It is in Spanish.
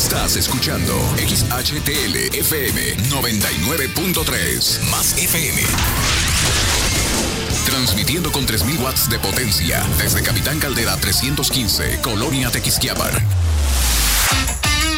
Estás escuchando XHTL FM 99.3 más FM. Transmitiendo con 3.000 watts de potencia desde Capitán Caldera 315, Colonia Tequisquiabar.